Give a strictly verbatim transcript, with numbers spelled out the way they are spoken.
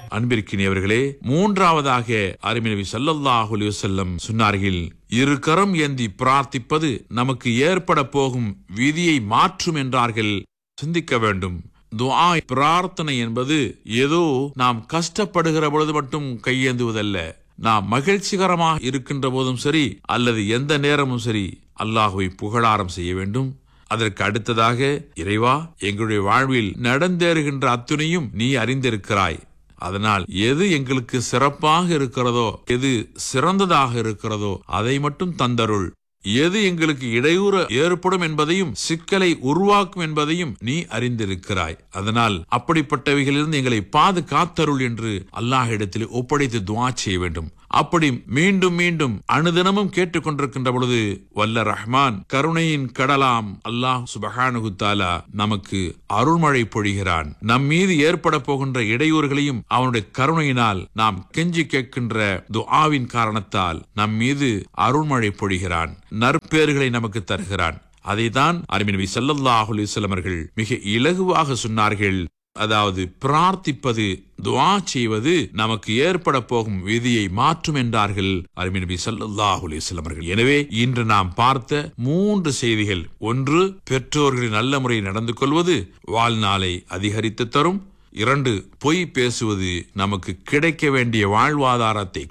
அன்பிற்கினியவர்களே, மூன்றாவதாக அருமை நபி ஸல்லல்லாஹு அலைஹி வஸல்லம் சொன்னார்கள், இரு கரம் ஏந்தி பிரார்த்திப்பது நமக்கு ஏற்பட போகும் விதியை மாற்றும் என்றார்கள். சிந்திக்க வேண்டும். துஆ பிரார்த்தனை என்பது ஏதோ நாம் கஷ்டப்படுகிற பொழுது மட்டும் கையேந்துவதல்ல. நாம் மகிழ்ச்சிகரமாக இருக்கின்ற போதும் சரி, அல்லது எந்த நேரமும் சரி, அல்லாஹ்வை புகழாரம் செய்ய வேண்டும். அதற்கு அடுத்ததாக, இறைவா, எங்களுடைய வாழ்வில் நடந்தேறுகின்ற அத்துணையும் நீ அறிந்திருக்கிறாய். அதனால் எது எங்களுக்கு சிறப்பாக இருக்கிறதோ, எது சிறந்ததாக இருக்கிறதோ அதை மட்டும் தந்தருள். எது எங்களுக்கு இடையூறு ஏற்படும் என்பதையும் சிக்கலை உருவாக்கும் என்பதையும் நீ அறிந்திருக்கிறாய். அதனால் அப்படிப்பட்டவைகளிலிருந்து எங்களை பாதுகாத்தருள் என்று அல்லாஹ் இடத்தில் ஒப்படைத்து துஆ செய்ய வேண்டும். அப்படி மீண்டும் மீண்டும் அனுதினமும் கேட்டுக் கொண்டிருக்கின்ற பொழுது வல்ல ரஹ்மான் கருணையின் கடலாம் அல்லாஹ் சுப்ஹானஹு தஆலா நமக்கு அருள்மழை பொழிகிறான். நம் மீது ஏற்பட போகின்ற இடையூறுகளையும் அவனுடைய கருணையினால் நாம் கெஞ்சி கேட்கின்ற துஆவின் காரணத்தால் நம் மீது அருள்மழை பொழிகிறான், நற்பேறுகளை நமக்கு தருகிறான். அதைதான் அருமை நபி ஸல்லல்லாஹு அலைஹி வஸல்லம் அவர்கள் மிக இலகுவாக சொன்னார்கள். அதாவது பிரார்த்திப்பது, துஆ செய்வது நமக்கு ஏற்பட போகும் விதியை மாற்றும் என்றார்கள் அருமை நபி ஸல்லல்லாஹு அலைஹி வஸல்லம் அவர்கள். எனவே இன்று நாம் பார்த்த மூன்று செய்திகள்: ஒன்று, பெற்றோர்களின் நல்ல முறையில் நடந்து கொள்வது வாழ்நாளை அதிகரித்து தரும். இரண்டு, பொய் பேசுவது நமக்கு கிடைக்க வேண்டிய வாழ்வாதாரத்தை